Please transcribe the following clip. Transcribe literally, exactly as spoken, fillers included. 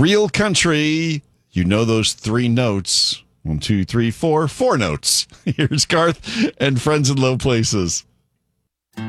real country. You know those three notes. One, two, three, four. Four notes. Here's Garth and Friends in Low Places.